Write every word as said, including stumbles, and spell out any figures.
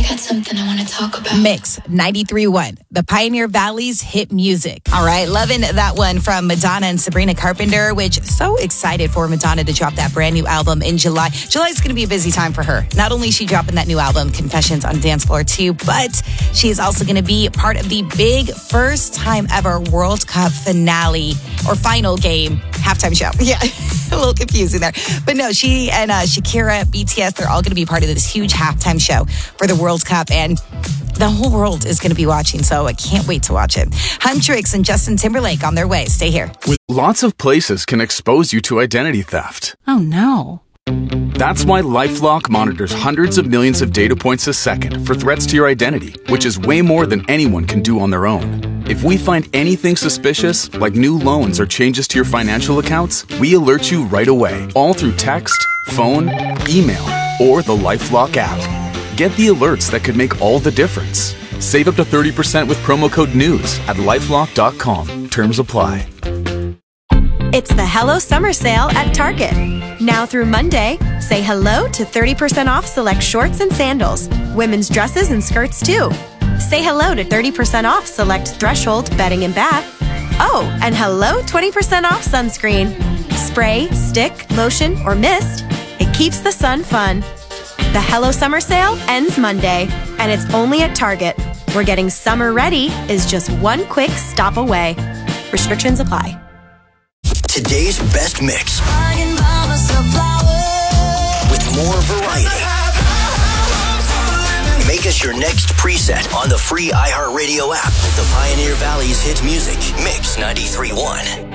I got something I want to talk about. Mix ninety-three point one, the Pioneer Valley's hit music. All right, loving that one from Madonna and Sabrina Carpenter, which so excited for Madonna to drop that brand new album in July. July is going to be a busy time for her. Not only is she dropping that new album, Confessions on Dance Floor two, but she is also going to be part of the big first time ever World Cup finale or final game halftime show. Yeah, a little confusing there. But no, she and uh, Shakira, B T S, they're all going to be part of this huge halftime show for the World Cup. And the whole world is going to be watching, so I can't wait to watch it. Huntrix and Justin Timberlake on their way. Stay here. Lots of places can expose you to identity theft. Oh, no. That's why LifeLock monitors hundreds of millions of data points a second for threats to your identity, which is way more than anyone can do on their own. If we find anything suspicious, like new loans or changes to your financial accounts, we alert you right away, all through text, phone, email, or the LifeLock app. Get the alerts that could make all the difference. Save up to thirty percent with promo code NEWS at lifelock dot com. Terms apply. It's the Hello Summer Sale at Target. Now through Monday, say hello to thirty percent off select shorts and sandals, women's dresses and skirts too. Say hello to thirty percent off select Threshold bedding and bath. Oh, and hello twenty percent off sunscreen. Spray, stick, lotion, or mist. It keeps the sun fun. The Hello Summer Sale ends Monday, and it's only at Target, where getting summer ready is just one quick stop away. Restrictions apply. Today's best mix. With more variety. Make us your next preset on the free iHeartRadio app with the Pioneer Valley's hit music, Mix ninety-three point one.